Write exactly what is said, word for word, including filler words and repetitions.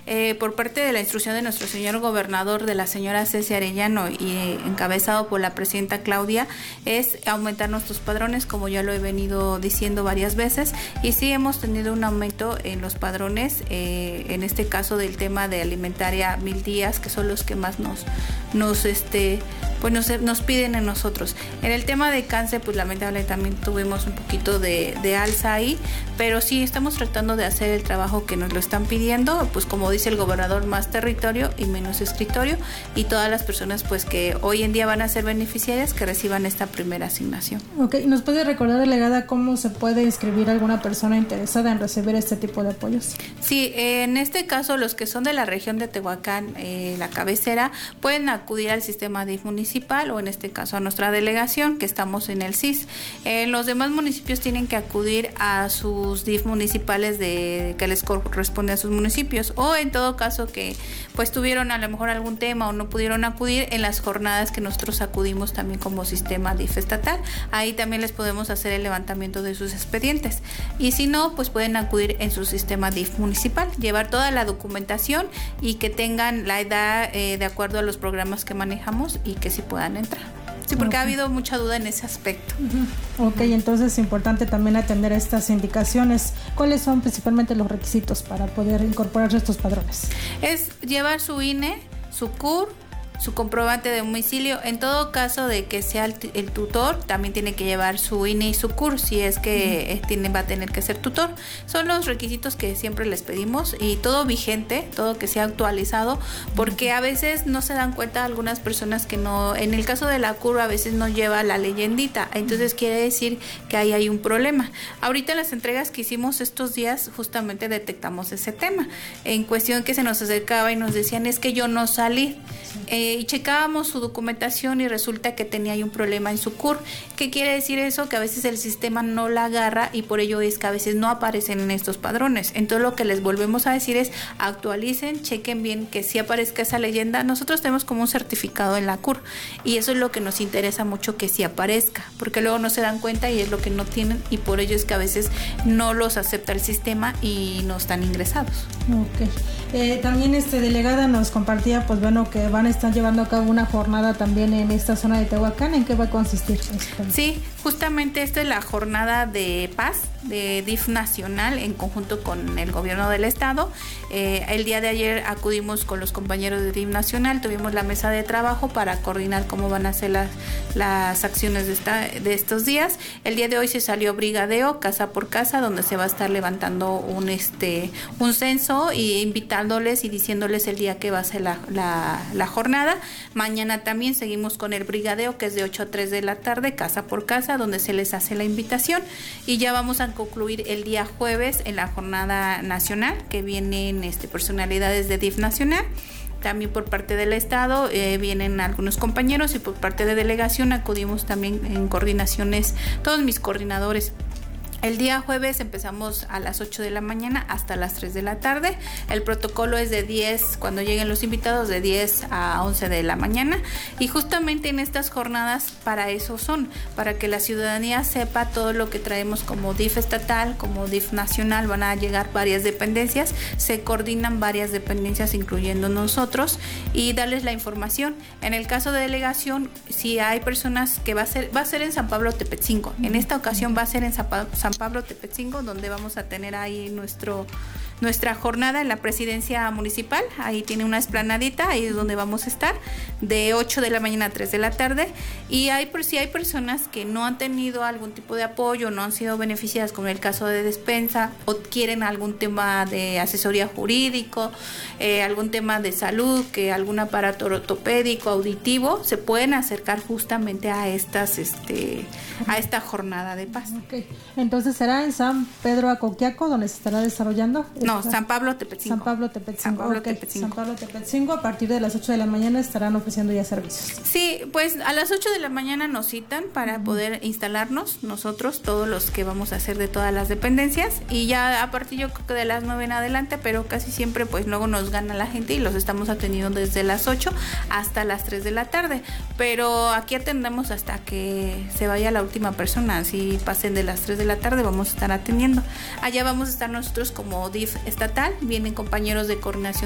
eh, por parte de la instrucción de nuestro señor gobernador, de la señora Ceci Arellano y eh, encabezado por la presidenta Claudia, es aumentar nuestros padrones, como ya lo he venido diciendo varias veces, y sí hemos tenido un aumento en los padrones, eh, en este caso del tema de alimentaria Mil Días, que son los que más nos, nos este, pues nos, nos piden en nosotros. En el tema de cáncer, pues lamentablemente también tuvimos un poquito de, de alza ahí, pero sí estamos tratando de hacer el trabajo que nos lo están pidiendo, pues como dice el gobernador, más territorio y menos escritorio, y todas las personas pues que hoy en día van a ser beneficiarias que reciban esta primera asignación. Ok, ¿nos puede recordar, delegada, cómo se puede inscribir alguna persona interesada en recibir este tipo de apoyos? Sí, en este caso los que son de la región de Tehuacán, eh, la cabecera, pueden acudir al sistema D I F municipal o en este caso a nuestra delegación, que estamos en el C I S. Eh, los demás municipios tienen que acudir a sus D I F municipales de que les corresponde a sus municipios, o en todo caso que pues tuvieron a lo mejor algún tema o no pudieron acudir en las jornadas que nosotros acudimos también como sistema D I F estatal. Ahí también les podemos hacer el levantamiento de sus expedientes, y si no, pues pueden acudir en su sistema D I F municipal, llevar toda la documentación y que tengan la edad eh, de acuerdo a los programas que manejamos y que sí puedan entrar. Sí, porque okay. ha habido mucha duda en ese aspecto. Uh-huh. Ok, entonces es importante también atender estas indicaciones. ¿Cuáles son principalmente los requisitos para poder incorporarse a estos padrones? Es llevar su I N E, su C U R, su comprobante de domicilio. En todo caso de que sea el, el tutor, también tiene que llevar su I N E y su C U R, si es que uh-huh. tiene, va a tener que ser tutor. Son los requisitos que siempre les pedimos, y todo vigente, todo que sea actualizado, porque a veces no se dan cuenta algunas personas que no, en el caso de la C U R a veces no lleva la leyendita, entonces quiere decir que ahí hay un problema. Ahorita en las entregas que hicimos estos días justamente detectamos ese tema, en cuestión que se nos acercaba y nos decían, es que yo no salí, eh, y checábamos su documentación y resulta que tenía ahí un problema en su C U R. ¿Qué quiere decir eso? Que a veces el sistema no la agarra, y por ello es que a veces no aparecen en estos padrones. Entonces lo que les volvemos a decir es actualicen, chequen bien que sí aparezca esa leyenda. Nosotros tenemos como un certificado en la C U R, y eso es lo que nos interesa mucho, que sí aparezca, porque luego no se dan cuenta y es lo que no tienen, y por ello es que a veces no los acepta el sistema y no están ingresados. Ok. Eh, también este delegada nos compartía, pues bueno, que van a estar llevando a cabo una jornada también en esta zona de Tehuacán. ¿En qué va a consistir? Sí, justamente esta es la jornada de paz de D I F nacional en conjunto con el gobierno del estado. Eh, el día de ayer acudimos con los compañeros de D I F nacional, tuvimos la mesa de trabajo para coordinar cómo van a ser las, las acciones de, esta, de estos días. El día de hoy se salió brigadeo casa por casa, donde se va a estar levantando un, este, un censo y invitándoles y diciéndoles el día que va a ser la, la, la jornada. Mañana también seguimos con el brigadeo, que es de ocho a tres de la tarde, casa por casa, donde se les hace la invitación, y ya vamos a concluir el día jueves en la jornada nacional, que vienen este, personalidades de D I F nacional. También por parte del estado eh, vienen algunos compañeros, y por parte de delegación acudimos también en coordinaciones, todos mis coordinadores. El día jueves empezamos a las ocho de la mañana hasta las tres de la tarde. El protocolo es de diez, cuando lleguen los invitados, de diez a once de la mañana. Y justamente en estas jornadas para eso son, para que la ciudadanía sepa todo lo que traemos como D I F estatal, como D I F nacional. Van a llegar varias dependencias, se coordinan varias dependencias incluyendo nosotros, y darles la información. En el caso de delegación, si hay personas que va a ser, va a ser en San Pablo Tepetzingo. En esta ocasión va a ser en San Pablo San Pablo Tepetzingo, donde vamos a tener ahí nuestro nuestra jornada en la presidencia municipal. Ahí tiene una explanadita, ahí es donde vamos a estar, de ocho de la mañana a tres de la tarde. Y hay, por si hay personas que no han tenido algún tipo de apoyo, no han sido beneficiadas, como en el caso de despensa, o quieren algún tema de asesoría jurídico, eh, algún tema de salud, que algún aparato ortopédico, auditivo, se pueden acercar justamente a estas, este, a esta jornada de paz. Okay. Entonces será en San Pedro Acoquiaco donde se estará desarrollando. No, San Pablo Tepetzingo. San Pablo Tepetzingo. San Pablo okay. Tepetzingo. San Pablo Tepetzingo, a partir de las ocho de la mañana estarán ofreciendo ya servicios. Sí, pues a las ocho de la mañana nos citan para uh-huh. poder instalarnos nosotros, todos los que vamos a hacer de todas las dependencias, y ya a partir yo creo que de las nueve en adelante, pero casi siempre pues luego nos gana la gente y los estamos atendiendo desde las ocho hasta las tres de la tarde, pero aquí atendemos hasta que se vaya la última persona. Si pasen de las tres de la tarde vamos a estar atendiendo. Allá vamos a estar nosotros como D I F estatal, vienen compañeros de coordinación